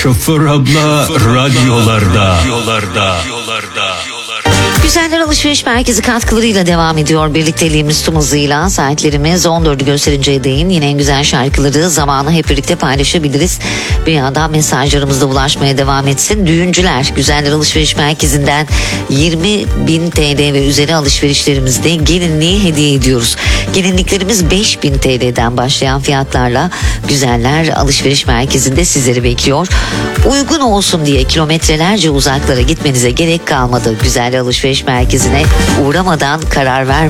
Şoför abla radyolarda. Güzeller Alışveriş Merkezi katkılarıyla devam ediyor birlikteliğimiz tüm hızıyla. Saatlerimiz 14'ü gösterinceye değin yine en güzel şarkıları zamanı hep birlikte paylaşabiliriz. Bir yandan mesajlarımız da ulaşmaya devam etsin. Düğüncüler Güzeller Alışveriş Merkezi'nden 20.000 TL ve üzeri alışverişlerimizde gelinliği hediye ediyoruz. Gelinliklerimiz 5.000 TL'den başlayan fiyatlarla Güzeller Alışveriş Merkezi'nde sizleri bekliyor. Uygun olsun diye kilometrelerce uzaklara gitmenize gerek kalmadı. Güzeller Alışveriş Merkezi'ne uğramadan karar vermeyin.